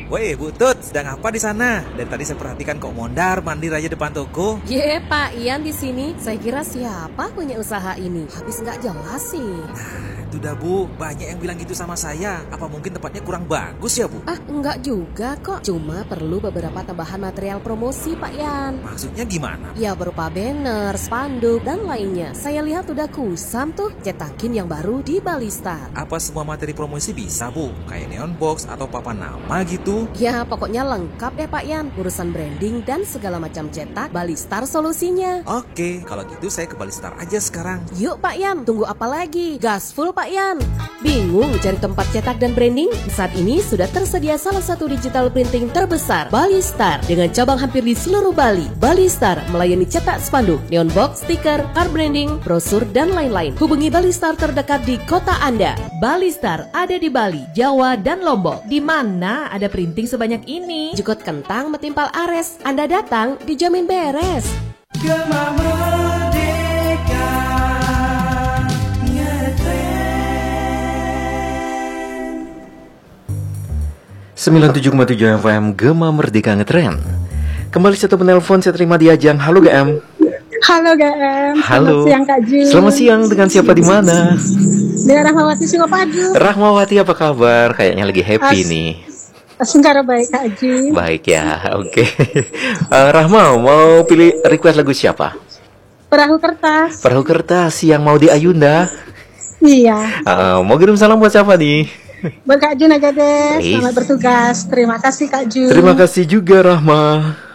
Woi, Bu Tut, sedang apa di sana? Dari tadi saya perhatikan kok mondar mandir aja depan toko. Ye, Pak Ian di sini. Saya kira siapa punya usaha ini? Habis nggak jelas sih. Itu dah Bu, banyak yang bilang gitu sama saya. Apa mungkin tempatnya kurang bagus ya Bu? Enggak juga kok. Cuma perlu beberapa tambahan material promosi, Pak Ian. Maksudnya gimana? Ya berupa banner, spanduk, dan lainnya. Saya lihat udah kusam tuh cetakin yang baru di Balistar. Apa semua materi promosi bisa Bu? Kayak neon box atau papan nama gitu? Ya pokoknya lengkap deh Pak Ian. Urusan branding dan segala macam cetak, Balistar solusinya. Oke, kalau gitu saya ke Balistar aja sekarang. Yuk Pak Ian, tunggu apa lagi? Gaspol Pak Ian. Bingung cari tempat cetak dan branding? Saat ini sudah tersedia salah satu digital printing terbesar, Balistar, dengan cabang hampir di seluruh Bali. Balistar melayani cetak spanduk, neon box, stiker, card branding, brosur, dan lain-lain. Hubungi Balistar terdekat di kota Anda. Balistar ada di Bali, Jawa, dan Lombok. Di mana ada printing sebanyak ini? Jukut kentang metimpal ares. Anda datang dijamin beres. Gema Merdeka Ngetren 97,7 FM Gema Merdeka Ngetren. Kembali satu penelpon saya terima di Ajang. Halo GM. Halo GM. Halo. Selamat siang Kak Ju. Selamat siang, dengan siapa di mana? Dengan Rahmawati Singopadu. Rahmawati, apa kabar? Kayaknya lagi happy nih. Sengsara baik Kak Ju. Baik ya, oke. Rahma, mau pilih request lagu siapa? Perahu Kertas. Perahu Kertas yang mau di Ayunda. Iya. Mau kirim salam buat siapa nih? Buat Kak Ju aja deh. Please. Selamat bertugas. Terima kasih Kak Ju. Terima kasih juga Rahma.